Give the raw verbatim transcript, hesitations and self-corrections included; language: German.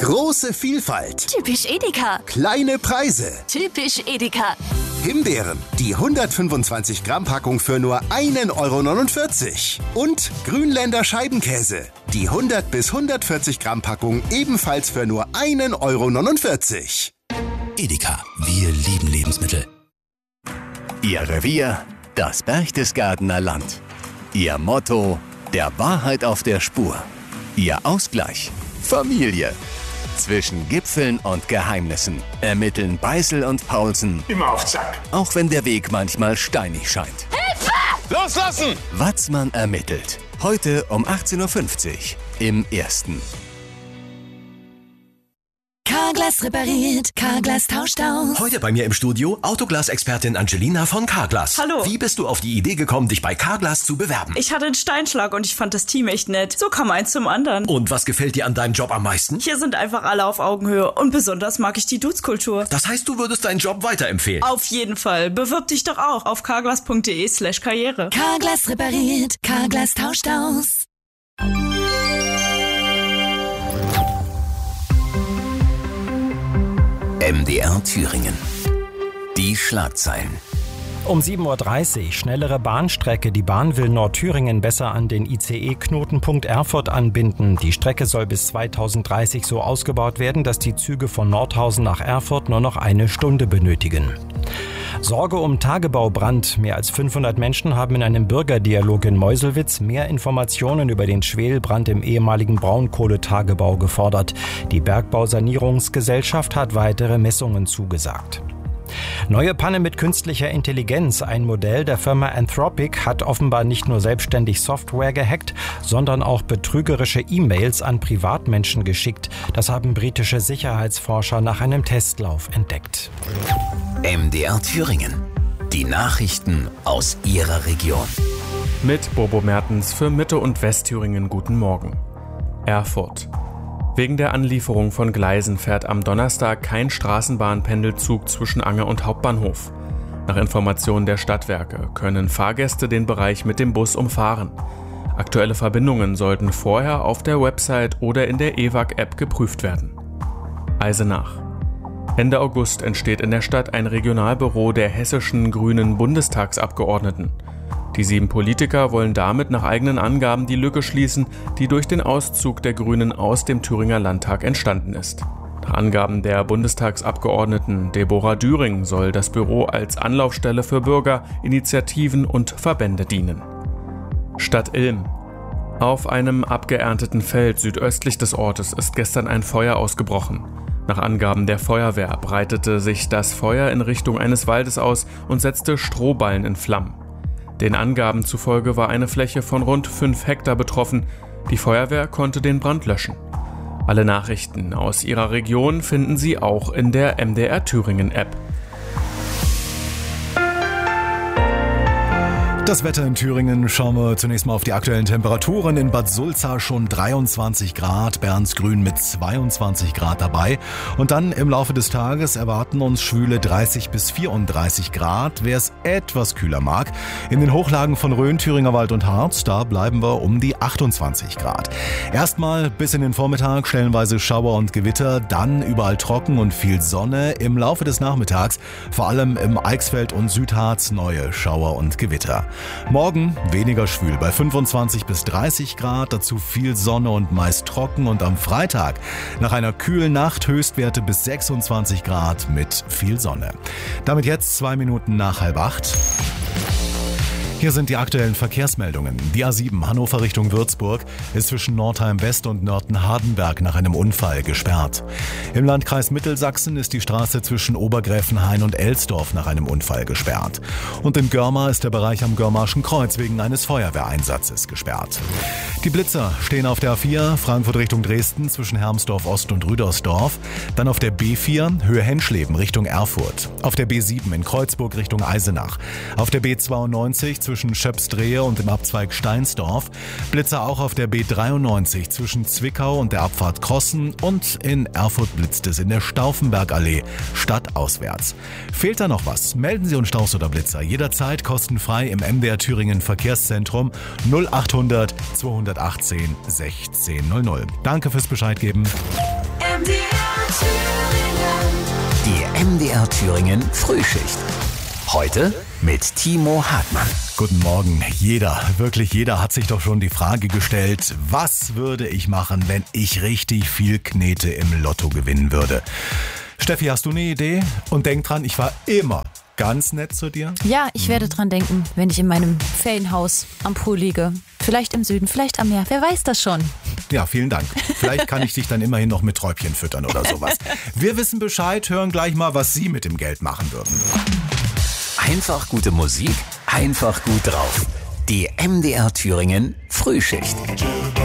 Große Vielfalt. Typisch Edeka. Kleine Preise. Typisch Edeka. Himbeeren, die hundertfünfundzwanzig Gramm Packung für nur ein Euro neunundvierzig. Und Grünländer Scheibenkäse, die hundert bis hundertvierzig Gramm Packung ebenfalls für nur ein Euro neunundvierzig. Edeka, wir lieben Lebensmittel. Ihr Revier, das Berchtesgadener Land. Ihr Motto, der Wahrheit auf der Spur. Ihr Ausgleich, Familie. Zwischen Gipfeln und Geheimnissen ermitteln Beißel und Paulsen. Immer auf Zack. Auch wenn der Weg manchmal steinig scheint. Hilfe! Loslassen! Watzmann ermittelt. Heute um achtzehn Uhr fünfzig im Ersten. Carglass repariert, Carglass tauscht aus. Heute bei mir im Studio Autoglas-Expertin Angelina von Carglass. Hallo. Wie bist du auf die Idee gekommen, dich bei Carglass zu bewerben? Ich hatte einen Steinschlag und ich fand das Team echt nett. So kam eins zum anderen. Und was gefällt dir an deinem Job am meisten? Hier sind einfach alle auf Augenhöhe und besonders mag ich die Dudes-Kultur. Das heißt, du würdest deinen Job weiterempfehlen? Auf jeden Fall. Bewirb dich doch auch auf carglass.de slash karriere. Carglass repariert, Carglass tauscht aus. M D R Thüringen. Die Schlagzeilen. Um sieben Uhr dreißig, schnellere Bahnstrecke. Die Bahn will Nordthüringen besser an den I C E-Knotenpunkt Erfurt anbinden. Die Strecke soll bis zweitausenddreißig so ausgebaut werden, dass die Züge von Nordhausen nach Erfurt nur noch eine Stunde benötigen. Sorge um Tagebaubrand. Mehr als fünfhundert Menschen haben in einem Bürgerdialog in Meuselwitz mehr Informationen über den Schwelbrand im ehemaligen Braunkohletagebau gefordert. Die Bergbausanierungsgesellschaft hat weitere Messungen zugesagt. Neue Panne mit künstlicher Intelligenz. Ein Modell der Firma Anthropic hat offenbar nicht nur selbstständig Software gehackt, sondern auch betrügerische E-Mails an Privatmenschen geschickt. Das haben britische Sicherheitsforscher nach einem Testlauf entdeckt. M D R Thüringen. Die Nachrichten aus Ihrer Region. Mit Bobo Mertens für Mitte- und Westthüringen guten Morgen. Erfurt. Wegen der Anlieferung von Gleisen fährt am Donnerstag kein Straßenbahnpendelzug zwischen Anger und Hauptbahnhof. Nach Informationen der Stadtwerke können Fahrgäste den Bereich mit dem Bus umfahren. Aktuelle Verbindungen sollten vorher auf der Website oder in der E W A G-App geprüft werden. Eisenach. Ende August entsteht in der Stadt ein Regionalbüro der hessischen grünen Bundestagsabgeordneten. Die sieben Politiker wollen damit nach eigenen Angaben die Lücke schließen, die durch den Auszug der Grünen aus dem Thüringer Landtag entstanden ist. Nach Angaben der Bundestagsabgeordneten Deborah Düring soll das Büro als Anlaufstelle für Bürger, Initiativen und Verbände dienen. Stadt Ilm. Auf einem abgeernteten Feld südöstlich des Ortes ist gestern ein Feuer ausgebrochen. Nach Angaben der Feuerwehr breitete sich das Feuer in Richtung eines Waldes aus und setzte Strohballen in Flammen. Den Angaben zufolge war eine Fläche von rund fünf Hektar betroffen. Die Feuerwehr konnte den Brand löschen. Alle Nachrichten aus Ihrer Region finden Sie auch in der M D R Thüringen App. Das Wetter in Thüringen, schauen wir zunächst mal auf die aktuellen Temperaturen. In Bad Sulza schon dreiundzwanzig Grad, Bernsgrün mit zweiundzwanzig Grad dabei. Und dann im Laufe des Tages erwarten uns schwüle dreißig bis vierunddreißig Grad, wer es etwas kühler mag. In den Hochlagen von Rhön, Thüringer Wald und Harz, da bleiben wir um die achtundzwanzig Grad. Erstmal bis in den Vormittag stellenweise Schauer und Gewitter, dann überall trocken und viel Sonne. Im Laufe des Nachmittags, vor allem im Eichsfeld und Südharz, neue Schauer und Gewitter. Morgen weniger schwül bei fünfundzwanzig bis dreißig Grad, dazu viel Sonne und meist trocken und am Freitag nach einer kühlen Nacht Höchstwerte bis sechsundzwanzig Grad mit viel Sonne. Damit jetzt zwei Minuten nach halb acht. Hier sind die aktuellen Verkehrsmeldungen. Die A sieben Hannover Richtung Würzburg ist zwischen Nordheim West und Nörten-Hardenberg nach einem Unfall gesperrt. Im Landkreis Mittelsachsen ist die Straße zwischen Obergräfenhain und Elsdorf nach einem Unfall gesperrt. Und in Görma ist der Bereich am Görmarschen Kreuz wegen eines Feuerwehreinsatzes gesperrt. Die Blitzer stehen auf der A vier Frankfurt Richtung Dresden zwischen Hermsdorf Ost und Rüdersdorf. Dann auf der B vier Höhe Henschleben Richtung Erfurt. Auf der B sieben in Kreuzburg Richtung Eisenach. Auf der B zweiundneunzig zwischen Schöpsdrehe und dem Abzweig Steinsdorf. Blitzer auch auf der B dreiundneunzig zwischen Zwickau und der Abfahrt Krossen. Und in Erfurt blitzt es in der Stauffenbergallee stadtauswärts. Fehlt da noch was? Melden Sie uns Staus oder Blitzer jederzeit kostenfrei im M D R Thüringen Verkehrszentrum null achthundert zweihundertachtzehn sechzehn null null. Danke fürs Bescheid geben. M D R Thüringen. Die M D R Thüringen Frühschicht. Heute mit Timo Hartmann. Guten Morgen. Jeder, wirklich jeder hat sich doch schon die Frage gestellt, was würde ich machen, wenn ich richtig viel Knete im Lotto gewinnen würde? Steffi, hast du eine Idee? Und denk dran, ich war immer ganz nett zu dir. Ja, ich werde dran denken, wenn ich in meinem Ferienhaus am Pool liege. Vielleicht im Süden, vielleicht am Meer. Wer weiß das schon? Ja, vielen Dank. Vielleicht kann ich dich dann immerhin noch mit Träubchen füttern oder sowas. Wir wissen Bescheid, hören gleich mal, was Sie mit dem Geld machen würden. Einfach gute Musik, einfach gut drauf. Die M D R Thüringen Frühschicht.